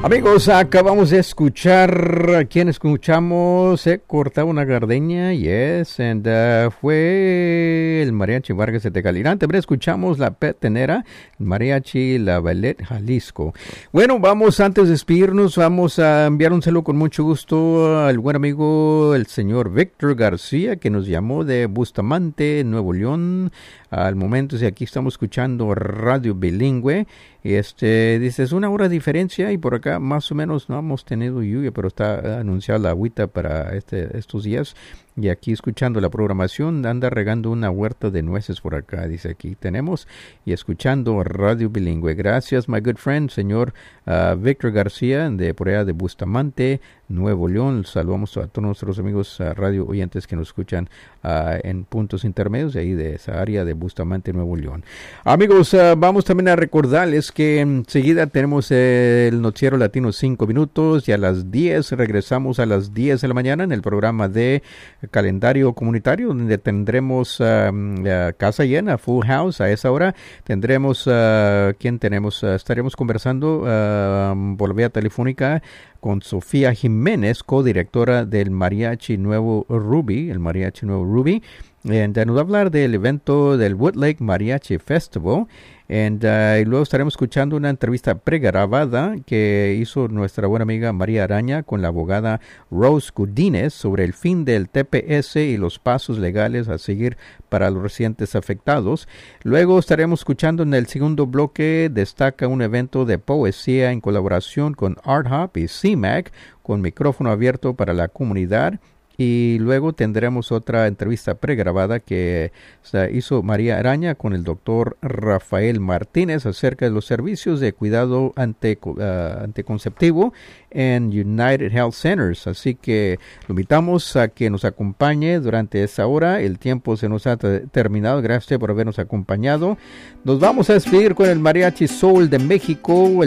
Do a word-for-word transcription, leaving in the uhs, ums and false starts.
Amigos, acabamos de escuchar, ¿a quién escuchamos? Se cortaba una gardenia, yes, and uh, fue el Mariachi Vargas de Tecalirán. También escuchamos la petenera, Mariachi La Ballet Jalisco. Bueno, vamos, antes de despedirnos, vamos a enviar un saludo con mucho gusto al buen amigo, el señor Víctor García, que nos llamó de Bustamante, Nuevo León. Al momento, si aquí estamos escuchando radio bilingüe, este dice, es una hora de diferencia y por acá más o menos no hemos tenido lluvia, pero está anunciada la agüita para este, estos días. Y aquí escuchando la programación, anda regando una huerta de nueces por acá, dice aquí tenemos, y escuchando radio bilingüe. Gracias, my good friend, señor uh, Víctor García, de por allá de Bustamante, Nuevo León. Saludamos a todos nuestros amigos uh, radio oyentes que nos escuchan uh, en puntos intermedios de ahí de esa área de Bustamante, Nuevo León. Amigos, uh, vamos también a recordarles que enseguida tenemos eh, el noticiero latino cinco minutos y a las diez regresamos a las diez de la mañana en el programa de calendario comunitario, donde tendremos uh, uh, casa llena, full house. A esa hora tendremos, uh, ¿quién tenemos? Uh, estaremos conversando uh, por vía telefónica con Sofía Jiménez, codirectora del Mariachi Nuevo Ruby, el Mariachi Nuevo Ruby, y nos va a hablar del evento del Woodlake Mariachi Festival. And, uh, y luego estaremos escuchando una entrevista pregrabada que hizo nuestra buena amiga María Araña con la abogada Rose Godínez sobre el fin del T P S y los pasos legales a seguir para los residentes afectados. Luego estaremos escuchando en el segundo bloque, destaca un evento de poesía en colaboración con Art Hop y C M A C con micrófono abierto para la comunidad. Y luego tendremos otra entrevista pregrabada que uh, hizo María Araña con el doctor Rafael Martínez acerca de los servicios de cuidado ante, uh, anticonceptivo en United Health Centers. Así que lo invitamos a que nos acompañe durante esa hora. El tiempo se nos ha t- terminado. Gracias por habernos acompañado. Nos vamos a despedir con el Mariachi Soul de México, el